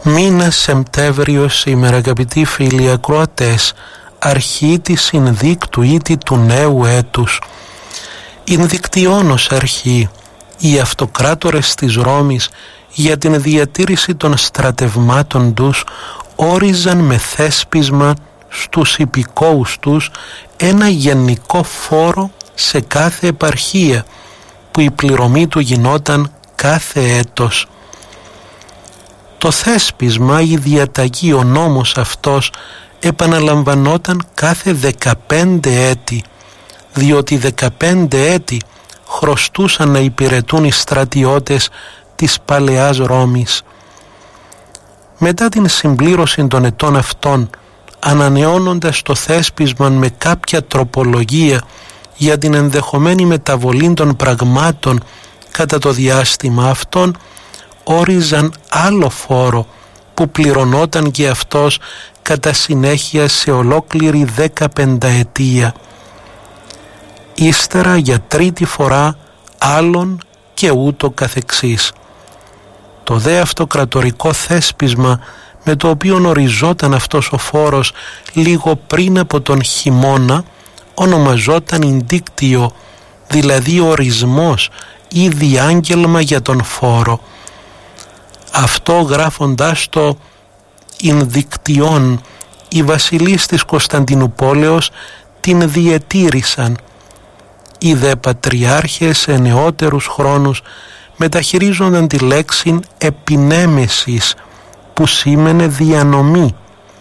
Μήνας Σεπτέμβριος σήμερα, αγαπητοί φίλοι ακροατές, αρχή της συνδίκτου ήτη του νέου έτους. Ινδικτιόνος αρχή, οι αυτοκράτορες της Ρώμης για την διατήρηση των στρατευμάτων τους όριζαν με θέσπισμα στους υπηκόους τους ένα γενικό φόρο σε κάθε επαρχία, που η πληρωμή του γινόταν κάθε έτος. Το θέσπισμα, η διαταγή, ο νόμος αυτός επαναλαμβανόταν κάθε 15 έτη, διότι 15 έτη χρωστούσαν να υπηρετούν οι στρατιώτες της παλαιάς Ρώμης. Μετά την συμπλήρωση των ετών αυτών, ανανεώνοντας το θέσπισμα με κάποια τροπολογία για την ενδεχομένη μεταβολή των πραγμάτων κατά το διάστημα αυτών, όριζαν άλλο φόρο που πληρωνόταν και αυτός κατά συνέχεια σε ολόκληρη 15 ετία. Ύστερα για τρίτη φορά άλλον και ούτω καθεξής. Το δε αυτοκρατορικό θέσπισμα με το οποίο οριζόταν αυτός ο φόρος λίγο πριν από τον χειμώνα ονομαζόταν ινδίκτιο, δηλαδή ορισμός ή διάγγελμα για τον φόρο. Αυτό γράφοντάς το ινδικτιόν, οι βασιλείς της Κωνσταντινουπόλεως την διετήρησαν. Οι δε πατριάρχες σε νεότερους χρόνους μεταχειρίζονταν τη λέξη επινέμεσης, που σήμαινε διανομή.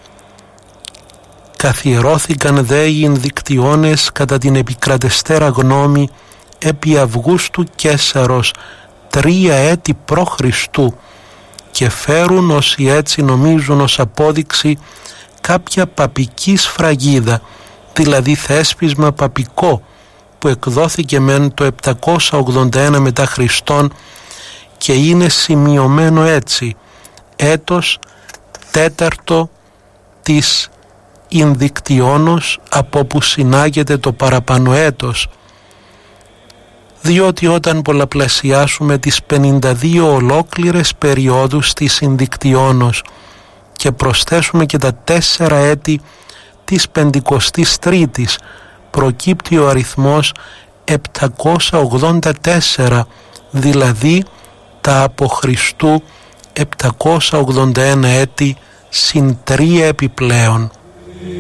Καθιερώθηκαν δε οι ινδικτιώνες κατά την επικρατεστέρα γνώμη επί Αυγούστου Καίσαρος 3 έτη π.Χ. και φέρουν, όσοι έτσι νομίζουν, ως απόδειξη κάποια παπική σφραγίδα, δηλαδή θέσπισμα παπικό, που εκδόθηκε μεν το 781 μετά Χριστόν και είναι σημειωμένο έτσι: έτος τέταρτο της Ινδικτιόνος, από που συνάγεται το παραπάνω έτος, διότι όταν πολλαπλασιάσουμε τις 52 ολόκληρες περιόδους της Ινδικτιόνος και προσθέσουμε και τα 4 έτη της 53ης, προκύπτει ο αριθμός 784, δηλαδή τα από Χριστού 781 έτη συν 3 επιπλέον.